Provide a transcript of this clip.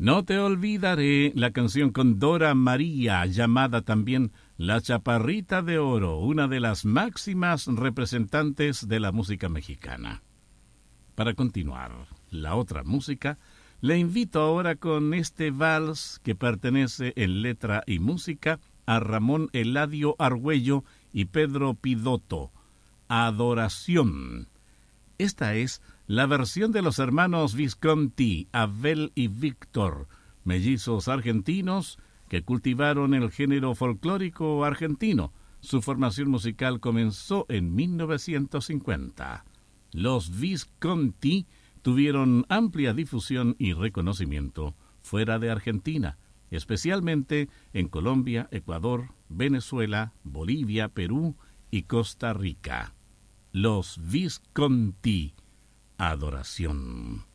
No te olvidaré, la canción con Dora María, llamada también La Chaparrita de Oro, una de las máximas representantes de la música mexicana. Para continuar la otra música, le invito ahora con este vals que pertenece en letra y música a Ramón Eladio Argüello y Pedro Pidotto, Adoración. Esta es la versión de los hermanos Visconti, Abel y Víctor, mellizos argentinos que cultivaron el género folclórico argentino. Su formación musical comenzó en 1950. Los Visconti tuvieron amplia difusión y reconocimiento fuera de Argentina, especialmente en Colombia, Ecuador, Venezuela, Bolivia, Perú y Costa Rica. Los Visconti, Adoración.